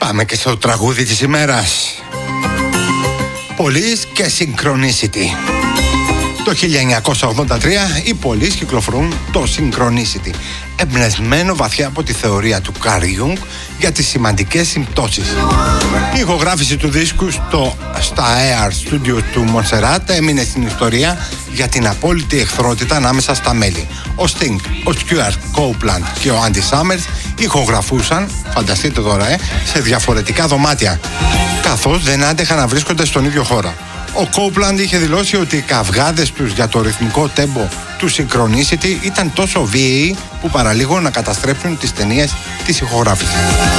Πάμε και στο τραγούδι της ημέρας. Police και Synchronicity. Το 1983 οι Police κυκλοφορούν το Synchronicity, εμπνευσμένο βαθιά από τη θεωρία του Carl Jung για τις σημαντικές συμπτώσεις. Η ηχογράφηση του δίσκου στα AR Studios του Montserrat έμεινε στην ιστορία για την απόλυτη εχθρότητα ανάμεσα στα μέλη. Ο Sting, ο Stuart Copeland και ο Andy Summers ηχογραφούσαν, φανταστείτε τώρα, σε διαφορετικά δωμάτια, καθώς δεν άντεχαν να βρίσκονται στον ίδιο χώρο. Ο Copeland είχε δηλώσει ότι οι καυγάδες τους για το ρυθμικό τέμπο του Synchronicity ήταν τόσο βίαιοι που παραλίγο να καταστρέψουν τις ταινίες της ηχογράφησης.